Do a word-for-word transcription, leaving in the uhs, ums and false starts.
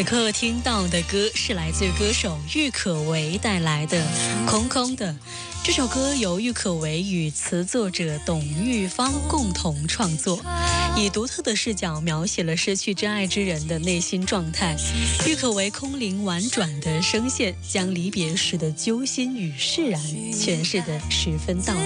此刻听到的歌是来自歌手郁可唯带来的《空空的》。这首歌由郁可唯与词作者董玉芳共同创作，以独特的视角描写了失去真爱之人的内心状态。郁可唯空灵婉转的声线，将离别时的揪心与释然诠释得十分到位。